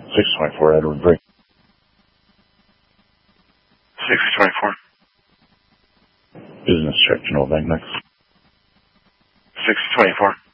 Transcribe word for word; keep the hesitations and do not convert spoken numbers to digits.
six twenty-four, Edward Bree. six twenty-four. Business check, Genoa Bank next. six twenty-four.